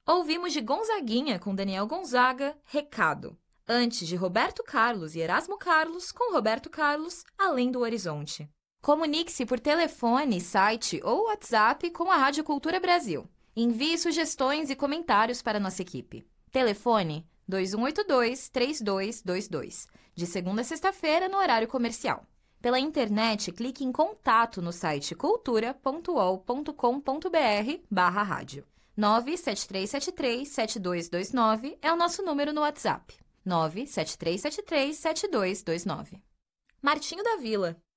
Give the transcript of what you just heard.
Ouvimos de Gonzaguinha com Daniel Gonzaga, Recado. Antes de Roberto Carlos e Erasmo Carlos com Roberto Carlos, Além do Horizonte. Comunique-se por telefone, site ou WhatsApp com a Rádio Cultura Brasil. Envie sugestões e comentários para a nossa equipe. Telefone 2182-3222, de segunda a sexta-feira no horário comercial. Pela internet, clique em contato no site cultura.ol.com.br/rádio. 97373-7229 é o nosso número no WhatsApp. 97373-7229. Martinho da Vila.